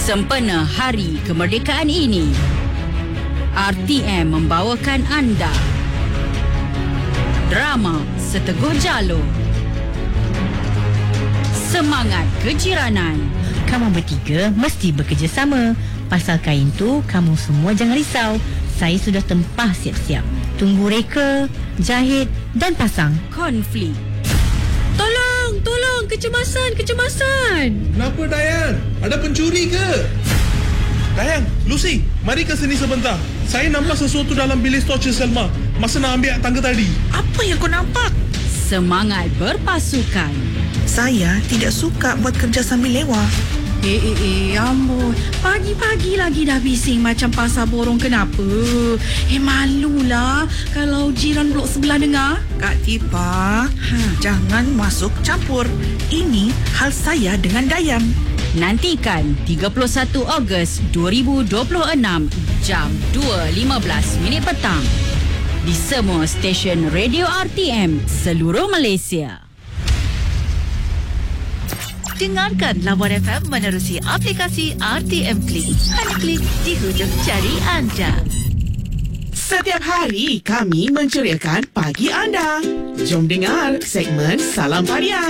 Sempena Hari Kemerdekaan ini, RTM membawakan anda drama Seteguh Jalur, Semangat Kejiranan. Kamu bertiga mesti bekerjasama. Pasal kain tu, kamu semua jangan risau. Saya sudah tempah siap-siap. Tunggu reka, jahit dan pasang. Konflik. Tolong, kecemasan. Kenapa, Dayan? Ada pencuri ke? Dayan, Lucy, mari ke sini sebentar. Saya nampak sesuatu dalam bilik torture Selma masa nak ambil tangga tadi. Apa yang kau nampak? Semangat berpasukan. Saya tidak suka buat kerja sambil lewat. Amboi. Pagi-pagi lagi dah bising macam pasar borong, kenapa? Malulah kalau jiran blok sebelah dengar. Kak Tipa, jangan masuk campur. Ini hal saya dengan Dayan. Nantikan 31 Ogos 2026 jam 2.15 petang di semua stesen radio RTM seluruh Malaysia. Dengarkan Lawan FM menerusi aplikasi RTM Klik. Hanya klik di hujung jari anda. Setiap hari kami menceriakan pagi anda. Jom dengar segmen Salam Parian.